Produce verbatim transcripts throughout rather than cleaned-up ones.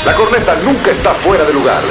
La corneta nunca está fuera de lugar.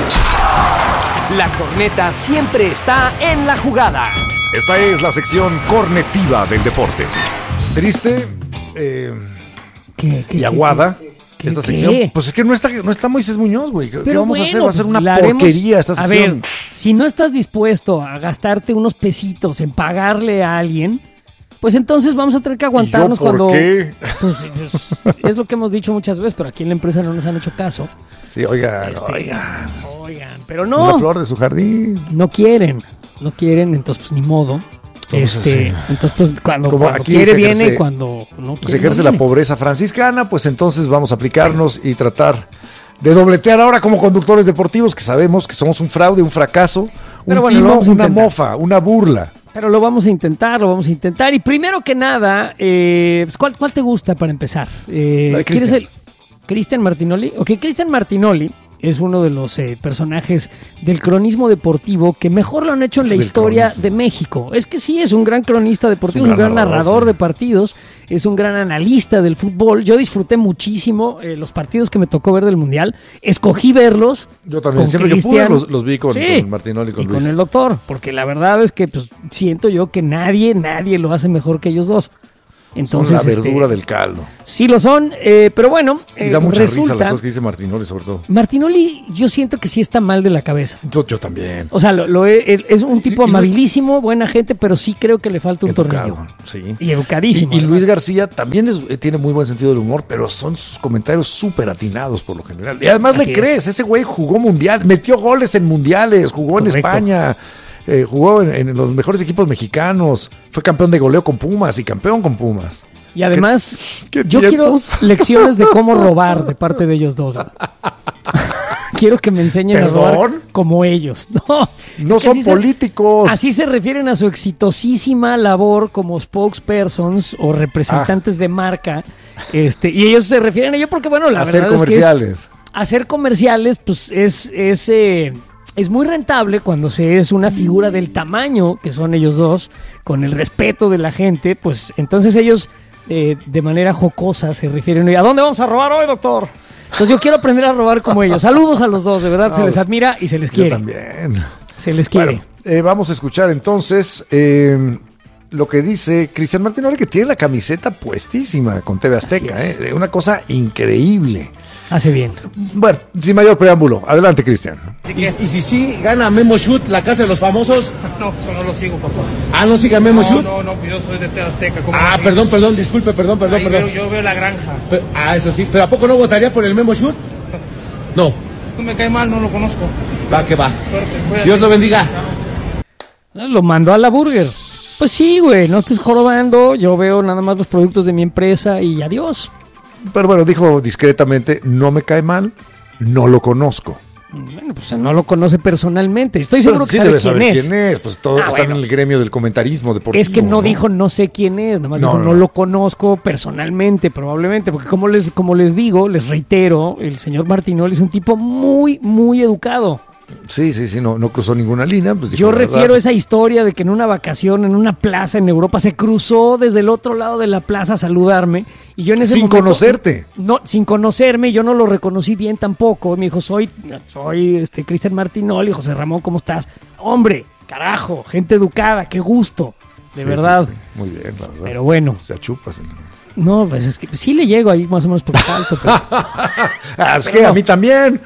La corneta siempre está en la jugada. Esta es la sección cornetiva del deporte. Triste eh, ¿Qué, qué, y aguada. ¿Qué, esta qué? sección. Pues es que no está, no está Moisés Muñoz, güey. ¿Qué Pero vamos bueno, a hacer? Va a ser pues una la haremos- porquería esta A sección. ver, si no estás dispuesto a gastarte unos pesitos en pagarle a alguien, pues entonces vamos a tener que aguantarnos ¿Y yo por cuando... qué? Pues, pues, es lo que hemos dicho muchas veces, pero aquí en la empresa no nos han hecho caso. Sí, oigan, Este, oigan. Oigan, pero Una no, flor de su jardín. no quieren, no quieren, entonces pues ni modo. Entonces, Este, sí. entonces pues cuando, Como cuando aquí quiere se viene ejerce- y cuando no quiere Se ejerce no la viene. pobreza franciscana, pues entonces vamos a aplicarnos y tratar de dobletear ahora como conductores deportivos, que sabemos que somos un fraude, un fracaso, Pero un bueno, lo timo, vamos a una intentar. mofa, una burla. Pero lo vamos a intentar, lo vamos a intentar. Y primero que nada, eh, pues, ¿cuál, ¿cuál te gusta para empezar? Eh, La de ¿Quieres Cristian. el Cristian Martinoli? Ok, Cristian Martinoli es uno de los eh, personajes del cronismo deportivo que mejor lo han hecho en la Del historia cronismo. de México. Es que sí, es un gran cronista deportivo, Es es un un gran gran narrador, narrador, sí. de partidos, es un gran analista del fútbol. Yo disfruté muchísimo eh, los partidos que me tocó ver del Mundial. Escogí verlos. Yo también, con siempre que pude Cristian. los, los vi con, Sí, con Martinoli y con y Luis. con el doctor, porque la verdad es que pues, siento yo que nadie, nadie lo hace mejor que ellos dos. Entonces, Son la verdura este, del caldo. sí lo son, eh, pero bueno, Y eh, da mucha risa resulta, las cosas que dice Martinoli, sobre todo. Martinoli yo siento que sí está mal de la cabeza. Yo, yo también. O sea, lo, lo he- él es un tipo Y- y Luis- amabilísimo, buena gente, pero sí creo que le falta un Educado, tornillo. sí. Y educadísimo. Y, y Luis además. García también es- eh, tiene muy buen sentido del humor, pero son sus comentarios súper atinados por lo general. Y además Así le es. crees, ese güey jugó mundial, metió goles en mundiales, jugó Correcto. en España, eh, jugó en, en los mejores equipos mexicanos, fue campeón de goleo con Pumas y campeón con Pumas. Y además, ¿Qué- qué yo quiero tiempos? lecciones de cómo robar de parte de ellos dos. güey. Quiero que me enseñen a robar ¿Perdón? como ellos. No, No es que son así se- políticos. Así se refieren a su exitosísima labor como spokespersons o representantes de marca. Este, y ellos se refieren a ello porque, bueno, la hacer verdad es que es- comerciales. hacer comerciales, pues es, es, eh, es muy rentable cuando se es una figura del tamaño que son ellos dos, con el respeto de la gente, pues entonces ellos eh, de manera jocosa se refieren ¿a dónde vamos a robar hoy, doctor? Entonces yo quiero aprender a robar como ellos. Saludos a los dos, de verdad, se No, les admira y se les Yo quiere. también. Se les quiere. Bueno, eh, vamos a escuchar entonces eh, lo que dice Cristian Martinoli, que tiene la camiseta puestísima con T V Azteca. Así es. Eh, una cosa increíble. Hace bien. Bueno, sin mayor preámbulo, adelante, Cristian. ¿Y, y si sí gana Memo Shoot, la casa de los famosos? No, eso no lo sigo, papá. Ah, ¿no sigue a Memo No, Shoot? no, no, yo soy de T V Azteca. ¿cómo Ah, no? perdón, perdón, disculpe, perdón, perdón, Ahí perdón. veo- yo veo la granja. Pe- ah, eso sí, pero ¿a poco no votaría por el Memo Shoot? No, No me cae mal, no lo conozco. va que va. Suerte, cuídate. Dios lo bendiga. Lo mandó a la burger. Pues sí, güey, no estés jorobando. Yo veo nada más los productos de mi empresa y adiós. Pero bueno, dijo discretamente, no me cae mal, no lo conozco. Bueno, pues no lo conoce personalmente. Estoy seguro Pero que sí sabe debe quién saber es. quién es. Pues todos Ah, están bueno. en el gremio del comentarismo deportivo. Es que no, dijo no sé quién es, nada más No, dijo no, no. lo conozco personalmente, probablemente, porque como les, como les digo, les reitero, el señor Martinoli es un tipo muy, muy educado. Sí, sí, sí, no, no cruzó ninguna línea. Pues dijo Yo la refiero verdad. esa historia de que en una vacación, en una plaza en Europa, se cruzó desde el otro lado de la plaza a saludarme. Y yo en ese Sin momento- conocerte. No, sin conocerme, yo no lo reconocí bien tampoco. Me dijo, soy, soy este Cristian Martinoli, José Ramón, ¿cómo estás? Hombre, carajo, gente educada, qué gusto, de Sí, verdad. sí, sí. Muy bien, la verdad. Pero bueno, Se achupa. señor. no, pues es que sí le llego ahí más o menos por alto, pero... Ah, pues que no. a mí también.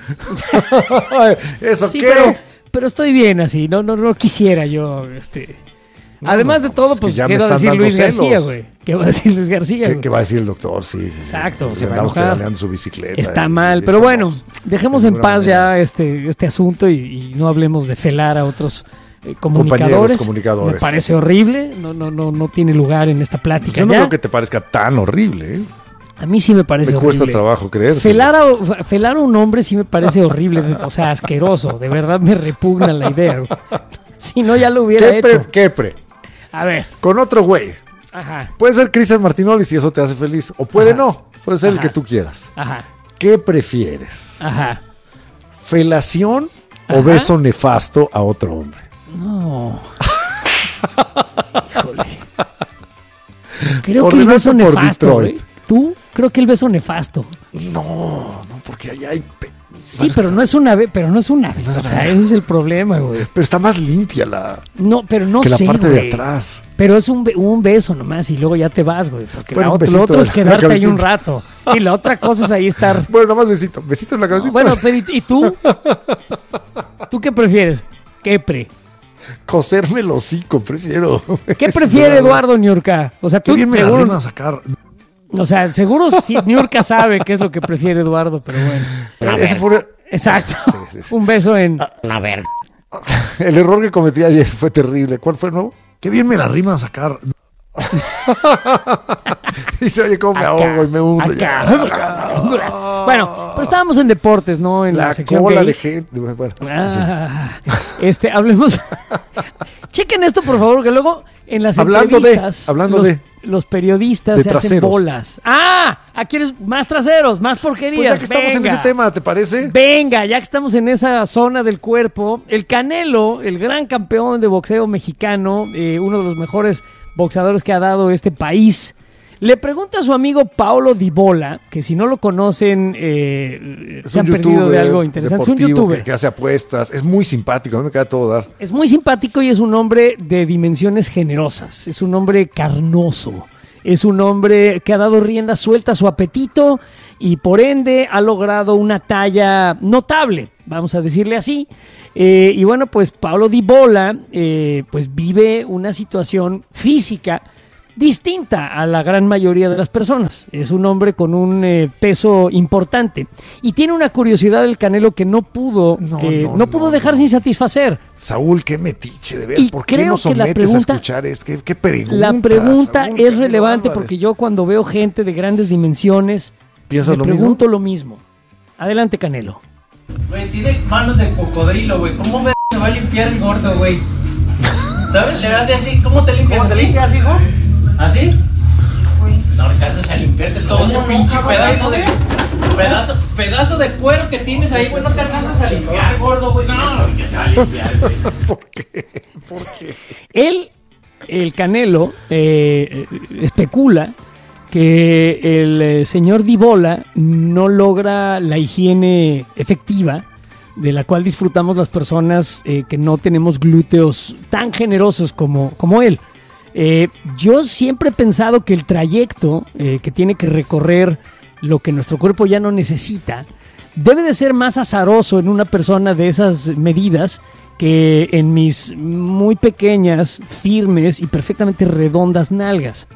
¿Eso Sí, qué? pero, pero estoy bien así, no, no, no quisiera yo, este... No, Además no, de todo, pues, pues, que ya ¿qué me va a están decir dando Luis celos. García, güey? ¿Qué va a decir Luis García? ¿Qué, güey? qué va a decir el doctor? Sí. Exacto, Nos se va a andamos enojar. pedaleando su bicicleta. Está y- mal, y pero eso bueno, no, dejemos de en ninguna paz manera. ya este, este asunto y, y no hablemos de felar a otros eh, comunicadores. Compañeros comunicadores. Me parece horrible, no, no, no, no tiene lugar en esta plática. Yo no ya. creo que te parezca tan horrible. ¿eh? A mí sí me parece Me horrible. cuesta trabajo creer. Felar a, felar a un hombre sí me parece horrible, de- o sea, asqueroso. De verdad me repugna la idea. güey. Si no, ya lo hubiera ¿Qué hecho. pre, qué pre? A ver, Con otro güey. ajá, Puede ser Cristian Martinoli si eso te hace feliz. O puede Ajá. no. Puede ser Ajá. el que tú quieras. ajá, ¿Qué prefieres? ajá. ¿Felación Ajá. o beso nefasto a otro hombre? No. Híjole. Creo que el Ordenaste beso por nefasto, Detroit. güey. ¿Tú? Creo que el beso nefasto. No, no, porque allá hay... pe- Sí, pero no es un ave, pero no es un ave. O sea, ese es el problema, güey. Pero está más limpia la, No, pero no que sé, la parte güey. de atrás. Pero es un, be- un beso nomás y luego ya te vas, güey. Porque Bueno, la un ot- lo besito otro es en la quedarte ahí un cabecita. rato. Sí, la otra cosa es ahí estar. Bueno, nada más besito. Besito en la cabecita. Bueno, pero ¿y, y tú? ¿Tú qué prefieres? ¿Qué pre? Coserme el hocico, prefiero. ¿Qué prefiere Eduardo Niurka? O sea, Qué tú bien me la seguro, riman a sacar. o sea, seguro si Niurka sabe qué es lo que prefiere Eduardo, pero bueno. Ese fue Exacto. Sí, sí. Un beso en. el error que cometí ayer. Fue terrible. ¿Cuál fue el nuevo? Qué bien me la riman a sacar. Dice, oye, cómo me ahogo y me hundo. acá. Ya. Bueno, pero estábamos en deportes, ¿no? En la, La sección cola gay. de gente. Bueno, Ah, este, hablemos. Chequen esto, por favor, que luego en las Hablando de- entrevistas. hablando los, de- los periodistas de se hacen traseros. bolas. Ah, aquí eres más traseros, más porquerías. pues ya que estamos en Venga. ese tema, ¿te parece? Venga, ya que estamos en esa zona del cuerpo, el Canelo, el gran campeón de boxeo mexicano, eh, uno de los mejores boxeadores que ha dado este país, le pregunta a su amigo Paulo Dybala, que si no lo conocen, eh, Es se han un perdido de youtuber algo interesante. Es un deportivo youtuber. Que, que hace apuestas. Es muy simpático. A mí me queda todo dar. Es muy simpático y es un hombre de dimensiones generosas. Es un hombre carnoso. Es un hombre que ha dado rienda suelta a su apetito y por ende ha logrado una talla notable, vamos a decirle así. Eh, y bueno, pues Paulo Dybala eh, pues vive una situación física distinta a la gran mayoría de las personas. Es un hombre con un eh, peso importante y tiene una curiosidad del Canelo que no pudo No, eh, no, no pudo no, dejar no. sin satisfacer. Saúl, qué metiche, de ver. Y ¿Por qué creo nos que la sometes pregunta- a escuchar esto? ¿Qué, qué pregunta? La pregunta Saúl? es Canelo relevante Álvarez. porque yo cuando veo gente de grandes dimensiones ¿Piensas me lo mismo? pregunto lo mismo. Adelante, Canelo. Güey, tiene manos de cocodrilo, güey. ¿Cómo me se va a limpiar el gordo, güey? ¿Sabes? Le das de así. ¿Cómo te limpias? ¿Cómo te limpias, hijo? ¿Así? No alcanzas a limpiarte todo ese pinche pedazo de... Pedazo, pedazo de cuero que tienes ahí, güey. No te alcanzas a limpiar, gordo, güey. No, que se va a limpiar, güey. ¿Por qué? ¿Por qué? Él, el Canelo, eh, eh, especula que el eh, señor Dybala no logra la higiene efectiva de la cual disfrutamos las personas eh, que no tenemos glúteos tan generosos como, como él. Eh, yo siempre he pensado que el trayecto eh, que tiene que recorrer lo que nuestro cuerpo ya no necesita debe de ser más azaroso en una persona de esas medidas que en mis muy pequeñas, firmes y perfectamente redondas nalgas.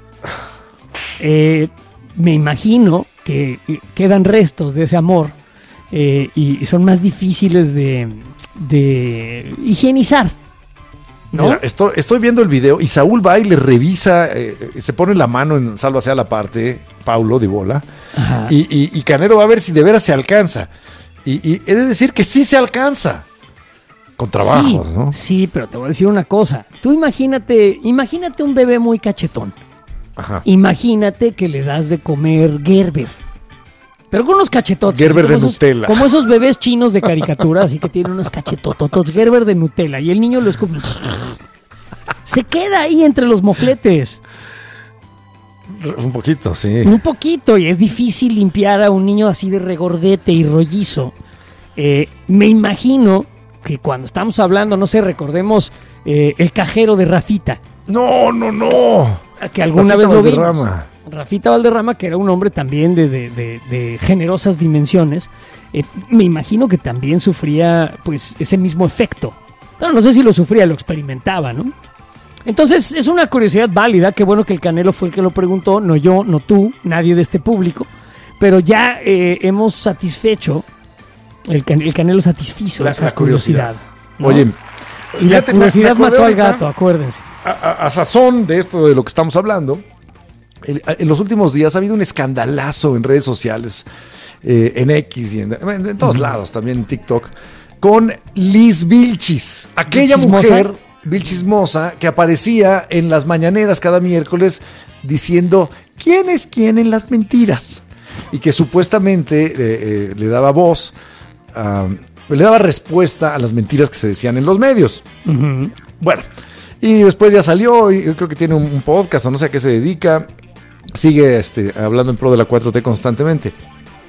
Eh, me imagino que quedan restos de ese amor eh, y, y son más difíciles de, de higienizar, ¿no? Mira, estoy, estoy viendo el video y Saúl va y le revisa, eh, se pone la mano en sálvase a la parte, Paulo Dybala, Ajá. y, y, y Canelo va a ver si de veras se alcanza. Y, y he de decir que sí se alcanza. Con trabajos, sí, ¿no? Sí, pero te voy a decir una cosa. Tú imagínate, imagínate un bebé muy cachetón. Ajá. Imagínate que le das de comer Gerber. Pero con unos cachetotes. Gerber así como de esos- Nutella. Como esos bebés chinos de caricatura, así que tienen unos cachetototos. Gerber de Nutella. Y el niño lo escupe. Se queda ahí entre los mofletes. Un poquito, sí. Un poquito. Y es difícil limpiar a un niño así de regordete y rollizo. Eh, me imagino que cuando estamos hablando, no sé, recordemos eh, el cajero de Rafita. No, no, no. Que alguna Rafita vez lo vimos. Valderrama. Rafita Valderrama, que era un hombre también de, de- de- de generosas dimensiones, eh, me imagino que también sufría pues ese mismo efecto. Pero no sé si lo sufría, lo experimentaba, ¿no? Entonces es una curiosidad válida, qué bueno que el Canelo fue el que lo preguntó, no yo, no tú, nadie de este público, pero ya eh, hemos satisfecho, el, Can- el Canelo satisfizo La- esa la curiosidad. curiosidad. ¿no? Oye, y la fíjate, me- curiosidad me acordé mató al ahorita, gato, acuérdense. A, a- a sazón de esto de lo que estamos hablando, el- en los últimos días ha habido un escandalazo en redes sociales, eh, en X y en, en- en todos lados, también en TikTok, con Liz Vilchis, aquella ¿Vilchismosa? mujer Vilchismosa que aparecía en las mañaneras cada miércoles diciendo quién es quién en las mentiras y que supuestamente eh, eh, le daba voz, ah, le daba respuesta a las mentiras que se decían en los medios. Ujú. Bueno, y después ya salió y yo creo que tiene un, un podcast o no sé a qué se dedica. Sigue este, hablando en pro de la cuatro T constantemente.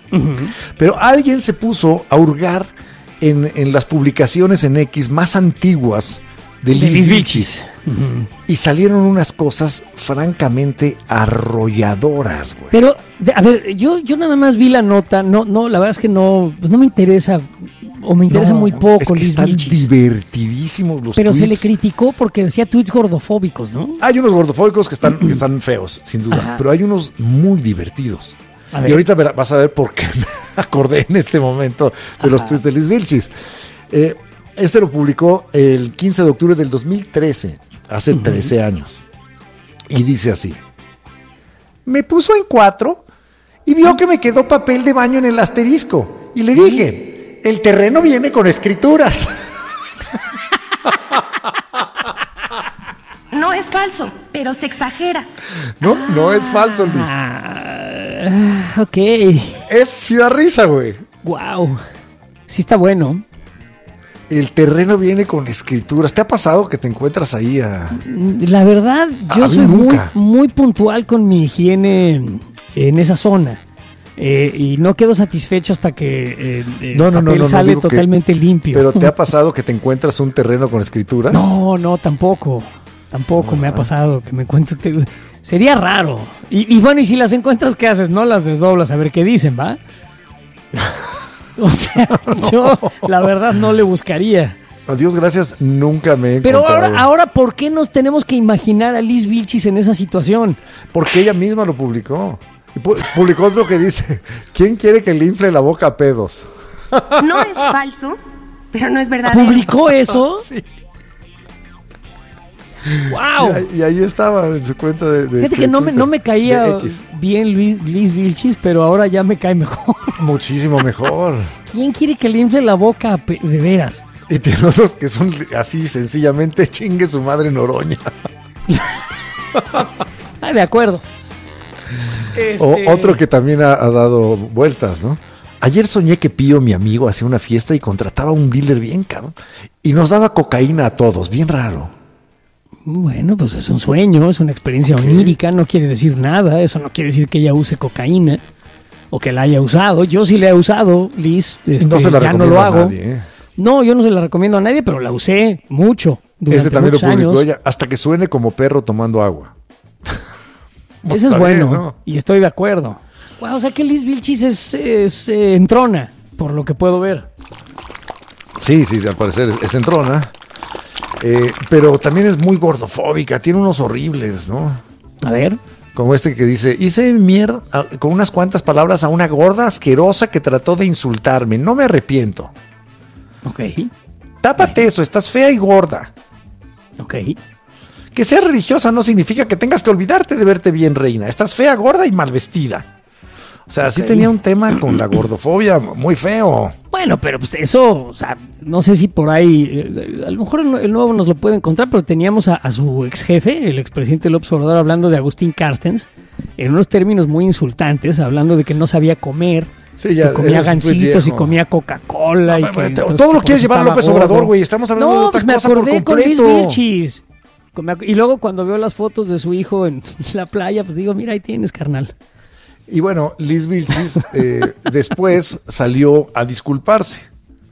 Uh-huh. Pero alguien se puso a hurgar en, en las publicaciones en X más antiguas de De Liz Liz Vilchis. Ujú. Y salieron unas cosas francamente arrolladoras, güey. Pero, de- a ver, yo, yo nada más vi la nota, no, no, la verdad es que no, pues no me interesa, o me interesa No, muy poco es que Liz están Vilchis. divertidísimos los Pero se le tweets. criticó porque decía tweets gordofóbicos, ¿no? Hay unos gordofóbicos que están, que están feos, sin duda, Ajá. pero hay unos muy divertidos. A ver. Y ahorita verá- vas a ver por qué me acordé en este momento de los Ajá. tweets de Liz Vilchis. Eh, este lo publicó el quince de octubre del dos mil trece, hace trece años. Y dice así: me puso en cuatro y vio que me quedó papel de baño en el asterisco. Y le dije, el terreno viene con escrituras. No es falso, pero se exagera. No, no es falso, Luis. Ah, ok, Es sí da risa, güey. wow, sí está bueno. El terreno viene con escrituras. ¿Te ha pasado que te encuentras ahí a... La verdad, yo A mí soy muy, nunca. muy puntual con mi higiene en esa zona. Eh, y no quedo satisfecho hasta que eh, el No, no, no, papel no, no, sale digo que- totalmente limpio. Pero ¿te ha pasado que te encuentras un terreno con escrituras? No, no, tampoco. Tampoco me ha pasado que me encuentre. te- Sería raro. Y, y bueno, y si las encuentras, ¿qué haces? No las desdoblas a ver qué dicen, ¿va? O sea, yo la verdad no le buscaría. A Dios gracias, nunca me he Pero encontrado. ahora, ahora, ¿por qué nos tenemos que imaginar a Liz Vilchis en esa situación? Porque ella misma lo publicó. Y pu- publicó otro que dice, ¿quién quiere que le infle la boca a pedos? No es falso, pero no es verdadero. ¿Publicó eso? Sí. ¡Wow! Y, ahí- y ahí estaba en su cuenta de... de Fíjate que no me, Twitter, no me caía de X. bien Luis, Liz Vilchis, pero ahora ya me cae mejor. Muchísimo mejor. ¿Quién quiere que le infle la boca pe- de veras? Y tiene otros que son así sencillamente chingue su madre Noroña. Ah, de acuerdo. Este- O otro que también ha, ha dado vueltas, ¿no? Ayer soñé que Pío, mi amigo, hacía una fiesta y contrataba a un dealer bien cabrón. Y nos daba cocaína a todos, bien raro. Bueno, pues es un sueño, es una experiencia onírica, no quiere decir nada, eso no quiere decir que ella use cocaína o que la haya usado. Yo sí la he usado, Liz, este, no se la ya no recomiendo lo a hago. nadie, ¿eh? No, yo no se la recomiendo a nadie, pero la usé mucho durante Ese también lo muchos publicó años. ella. Hasta que suene como perro tomando agua. Ese es Está bueno, bien, ¿no? y estoy de acuerdo. Wow, o sea que Liz Vilchis es, es eh, entrona, por lo que puedo ver. Sí, sí, al parecer es, es entrona. Eh, pero también es muy gordofóbica. Tiene unos horribles, ¿no? A ver. Como este que dice, hice mierda a- con unas cuantas palabras a una gorda asquerosa que trató de insultarme. No me arrepiento. Ok, Tápate eso, estás fea y gorda. ok. Que seas religiosa no significa que tengas que olvidarte de verte bien, reina. Estás fea, gorda y mal vestida. O sea, sí Ok. tenía un tema con la gordofobia muy feo. Bueno, pero pues eso, o sea, no sé si por ahí, eh, a lo mejor el el nuevo nos lo puede encontrar, pero teníamos a, a su ex jefe, el expresidente López Obrador, hablando de Agustín Carstens, en unos términos muy insultantes, hablando de que no sabía comer, Sí, ya, que comía es muy gancitos y viejo. comía Coca-Cola. No, y pero, que, pero, entonces, todo que lo por quieres eso llevar a estaba López gordo. Obrador, güey. Estamos hablando de No, otra pues me cosa por acordé con Liz completo. Vilchis. Me ac- Y luego cuando veo las fotos de su hijo en la playa, pues digo, mira, ahí tienes, carnal. Y bueno, Liz Vilchis eh, después salió a disculparse,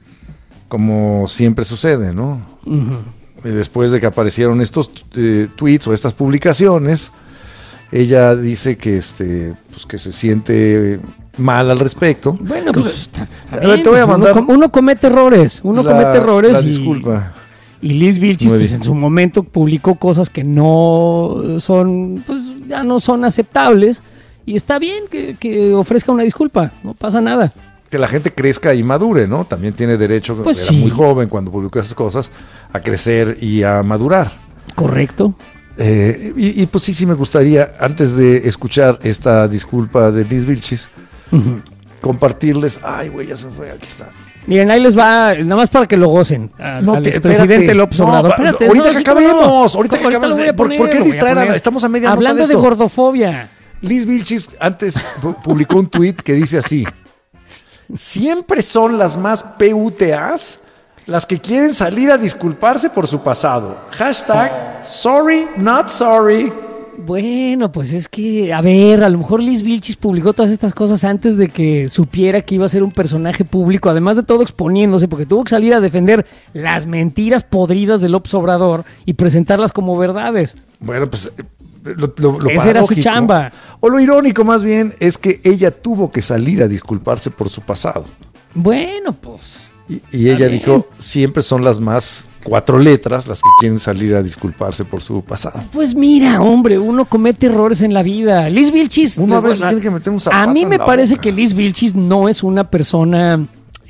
como siempre sucede, ¿no? Y después de que aparecieron estos eh, tweets o estas publicaciones, ella dice que este, pues que se siente mal al respecto. Bueno, pues está- está A ver, bien, te voy a pues, uno mandar com- uno, comete errores, uno la- comete errores la y, disculpa. y Liz Vilchis Muy pues, bien. en su momento publicó cosas que no son, pues ya no son aceptables y está bien que, que ofrezca una disculpa, no pasa nada. Que la gente crezca y madure, ¿no? También tiene derecho, Pues era sí. muy joven cuando publicó esas cosas, a crecer y a madurar. Correcto. Eh, y, y pues sí, sí me gustaría, antes de escuchar esta disculpa de Liz Vilchis, compartirles. Ay, güey, ya se fue, aquí está. Miren, ahí les va, nada más para que lo gocen. Al, No al te- expresidente espérate. López No, Obrador. va- Espérate, ahorita eso que sí, cómo no. acabemos, ahorita que Ahorita acabemos lo voy de- a ¿por- por qué poner, lo voy a distraer a- poner. estamos a media nota Hablando de de esto. gordofobia. Liz Vilchis antes pu- publicó un tuit que dice así: siempre son las más P U T As las que quieren salir a disculparse por su pasado. Hashtag sorry, not sorry. Bueno, pues es que, a ver, a lo mejor Liz Vilchis publicó todas estas cosas antes de que supiera que iba a ser un personaje público, además de todo exponiéndose, porque tuvo que salir a defender las mentiras podridas de López Obrador y presentarlas como verdades. Bueno, pues lo, lo, lo Esa era su chamba. O lo irónico más bien es que ella tuvo que salir a disculparse por su pasado. Bueno, pues... Y, y ella dijo, siempre son las más cuatro letras las que quieren salir a disculparse por su pasado. Pues mira, hombre, uno comete errores en la vida. Liz Vilchis... Uno a veces tiene que meter un zapato A mí me en la parece boca. que Liz Vilchis no es una persona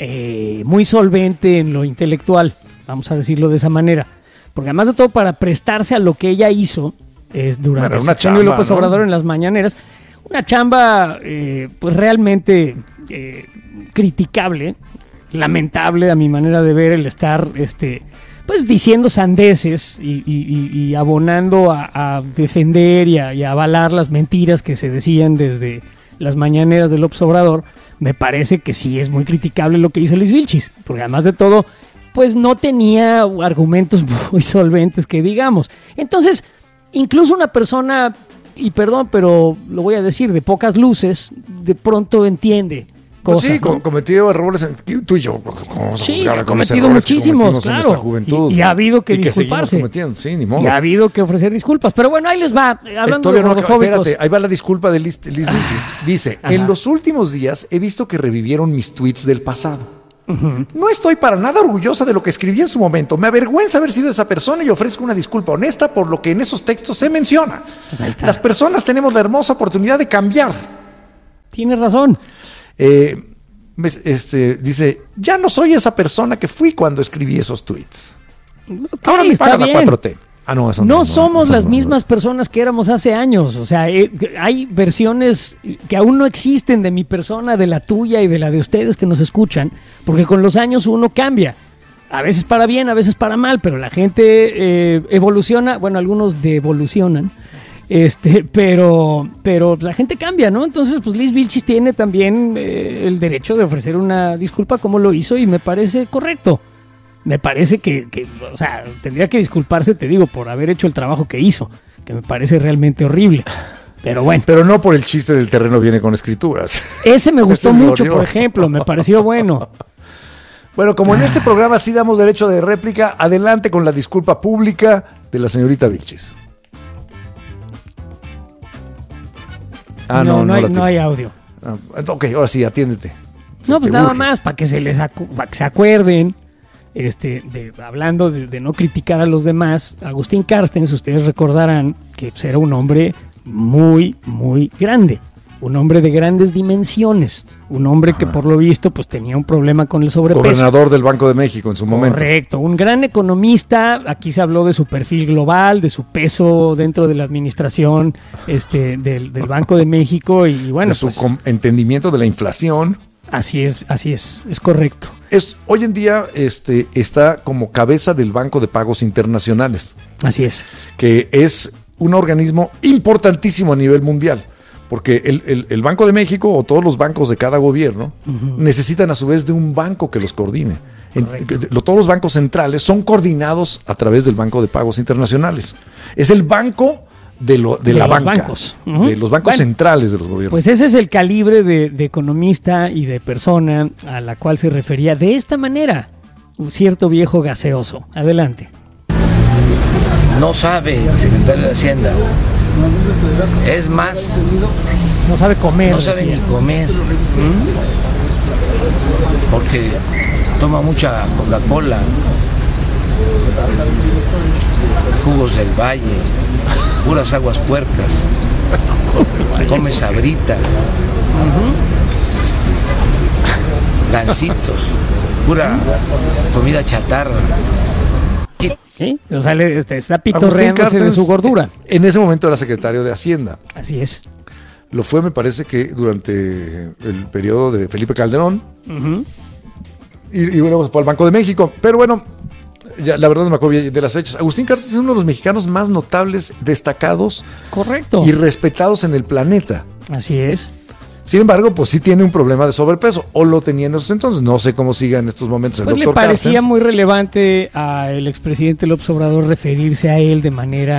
eh, muy solvente en lo intelectual, vamos a decirlo de esa manera. Porque además de todo, para prestarse a lo que ella hizo eh, durante Bueno, el una sexenio de chamba, López ¿no? Obrador en las mañaneras, una chamba eh, pues realmente eh, criticable, lamentable a mi manera de ver el estar este pues diciendo sandeces y, y, y, y abonando a, a defender y a, y a avalar las mentiras que se decían desde las mañaneras de López Obrador. Me parece que sí es muy criticable lo que hizo Liz Vilchis, porque además de todo pues no tenía argumentos muy solventes que digamos. Entonces, incluso una persona, y perdón, pero lo voy a decir, de pocas luces, de pronto entiende Pues cosas. sí, ¿no? com- cometió errores en, tú y yo. ¿Cómo vamos a Sí, juzgar ha a con los cometido errores que muchísimos, cometimos en claro. nuestra juventud? Y- y ha habido que y que disculparse. seguimos cometiendo, sí, ni modo. Y ha habido que ofrecer disculpas. Pero bueno, ahí les va. Eh, Hablando todavía de no, gordofóbicos. espérate, ahí va la disculpa de Liz, Liz Vilchis. Dice, Ajá. en los últimos días he visto que revivieron mis tweets del pasado. No estoy para nada orgullosa de lo que escribí en su momento. Me avergüenza haber sido esa persona y ofrezco una disculpa honesta por lo que en esos textos se menciona. Pues ahí está. Las personas tenemos la hermosa oportunidad de cambiar. Tienes razón. Eh, ves, este, dice, ya no soy esa persona que fui cuando escribí esos tweets. Ok, Ahora me está paga la bien. cuatro T. Ah, no, eso No, somos eso las no, mismas no. personas que éramos hace años. O sea, eh, hay versiones que aún no existen de mi persona, de la tuya y de la de ustedes que nos escuchan, porque con los años uno cambia. A veces para bien, a veces para mal, pero la gente eh, evoluciona, bueno, algunos devolucionan, este, pero, pero la gente cambia, ¿no? Entonces, pues Liz Vilchis tiene también eh, el derecho de ofrecer una disculpa como lo hizo y me parece correcto. Me parece que, que, o sea, tendría que disculparse, te digo, por haber hecho el trabajo que hizo, que me parece realmente horrible. Pero bueno. Pero no por el chiste del terreno viene con escrituras. Ese me gustó Ese es mucho, por glorioso. ejemplo, me pareció bueno. Bueno, como en este programa sí damos derecho de réplica, adelante con la disculpa pública de la señorita Vilchis. Ah, no, no, no, no, hay, la no tiene. hay audio. Ah, ok, ahora sí, atiéndete. No, pues Te nada urge. más, para que se les acu- para que se acuerden, este, de, hablando de, de no criticar a los demás, Agustín Carstens, ustedes recordarán que pues, era un hombre muy, muy grande, un hombre de grandes dimensiones, un hombre que por lo visto pues tenía un problema con el sobrepeso. Gobernador del Banco de México en su momento. Correcto, un gran economista. Aquí se habló de su perfil global, de su peso dentro de la administración este, del, del Banco de México y bueno, de su pues, com- entendimiento de la inflación. así es, así es, es correcto. Es, hoy en día este, está como cabeza del Banco de Pagos Internacionales, Así es. que es un organismo importantísimo a nivel mundial, porque el, el- el Banco de México o todos los bancos de cada gobierno necesitan a su vez de un banco que los coordine. En- que- lo- todos los bancos centrales son coordinados a través del Banco de Pagos Internacionales. Es el banco de, lo, de, De la los banca, bancos. Ujú. de los bancos Bueno, centrales de los gobiernos. Pues ese es el calibre de, de economista y de persona a la cual se refería de esta manera un cierto viejo gaseoso. Adelante. No sabe el secretario de Hacienda. Es más, No sabe comer. no sabe decía. ni comer. Porque toma mucha Coca-Cola, jugos del valle, puras aguas puercas, come sabritas, este, gancitos, pura comida chatarra. ¿Sí? O sea, le- este, está Agustín pitorreándose de Carstens, su gordura. En ese momento era secretario de Hacienda. Así es. Lo fue, me parece que durante el periodo de Felipe Calderón. Ujú. Y, y luego se fue al Banco de México. Pero bueno, ya, la verdad no me acuerdo bien de las fechas. Agustín Carstens es uno de los mexicanos más notables, destacados Correcto. y respetados en el planeta. Así es. Sin embargo, pues sí tiene un problema de sobrepeso, o lo tenía en esos entonces. No sé cómo siga en estos momentos el Pues le doctor parecía Carstens. muy relevante al expresidente López Obrador referirse a él de manera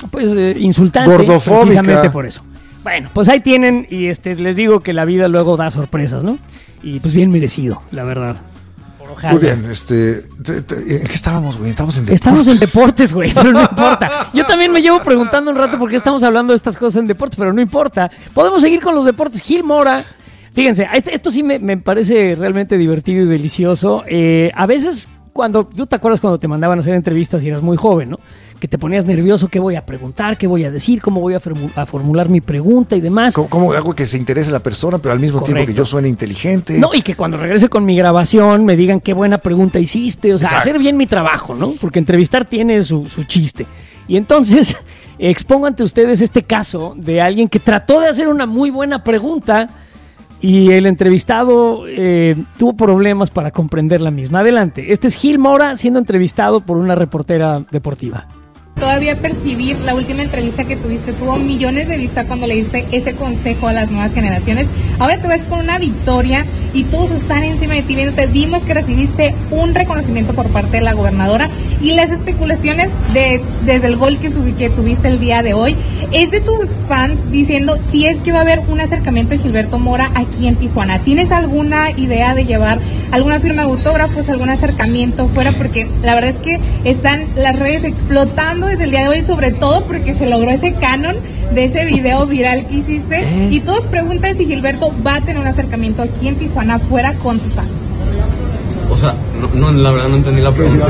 pues eh, insultante, Gordofóbica. precisamente por eso. Bueno, pues ahí tienen, y este les digo que la vida luego da sorpresas, ¿no? Y pues bien merecido, la verdad. Por Ojalá. Muy bien, este, te, te, ¿en qué estábamos, güey? Estamos en deportes. Estamos en deportes, güey, pero no importa. Yo también me llevo preguntando un rato por qué estamos hablando de estas cosas en deportes, pero no importa. Podemos seguir con los deportes. Gil Mora, fíjense, este, esto sí me, me parece realmente divertido y delicioso. Eh, a veces, cuando, ¿tú te acuerdas cuando te mandaban a hacer entrevistas y eras muy joven, ¿no? Que te ponías nervioso, qué voy a preguntar, qué voy a decir, cómo voy a, formu- a formular mi pregunta y demás. ¿Cómo, cómo hago que se interese la persona, pero al mismo Correcto. tiempo que yo suene inteligente? No, y que cuando regrese con mi grabación me digan qué buena pregunta hiciste, o sea, Exacto. hacer bien mi trabajo, ¿no? Porque entrevistar tiene su, su chiste. Y entonces expongo ante ustedes este caso de alguien que trató de hacer una muy buena pregunta y el entrevistado eh, tuvo problemas para comprender la misma. Adelante, este es Gil Mora siendo entrevistado por una reportera deportiva. Todavía percibir la última entrevista que tuviste, tuvo millones de vistas cuando le diste ese consejo a las nuevas generaciones. Ahora te ves con una victoria y todos están encima de ti viéndote. Vimos que recibiste un reconocimiento por parte de la gobernadora y las especulaciones de desde el gol que, subí, que tuviste el día de hoy es de tus fans diciendo si es que va a haber un acercamiento de Gilberto Mora aquí en Tijuana. ¿Tienes alguna idea de llevar alguna firma de autógrafos, algún acercamiento fuera? Porque la verdad es que están las redes explotando desde el día de hoy, sobre todo porque se logró ese canon de ese video viral que hiciste ¿Eh? y todos preguntan si Gilberto va a tener un acercamiento aquí en Tijuana fuera con sus fans. O sea, no, no la verdad no entendí la pregunta.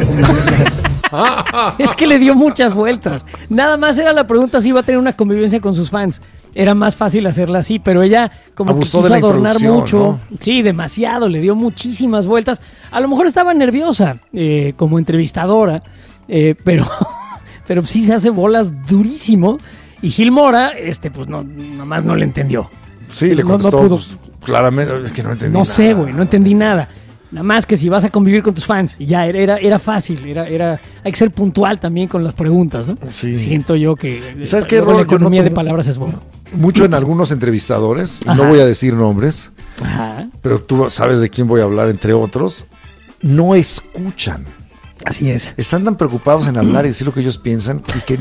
Es que le dio muchas vueltas. Nada más era la pregunta si iba a tener una convivencia con sus fans. Era más fácil hacerla así, pero ella como abusó que quiso de la adornar mucho. ¿No? Sí, demasiado, le dio muchísimas vueltas. A lo mejor estaba nerviosa eh, como entrevistadora, eh, pero, pero sí se hace bolas durísimo. Y Gil Mora, este, pues no, nomás no le entendió. Sí, le no, contestó no pudo. pues, claramente, es que no entendí No nada. sé, güey, no entendí nada. Nada más que si vas a convivir con tus fans. Y ya, era, era fácil. Era, era, hay que ser puntual también con las preguntas, ¿no? Sí. Siento yo que ¿Sabes qué, luego la Rol? Yo economía noto de palabras es bueno. Mucho en algunos entrevistadores, y Ajá. no voy a decir nombres, Ajá. pero tú sabes de quién voy a hablar, entre otros, no escuchan. Así es. Están tan preocupados en hablar y decir lo que ellos piensan y que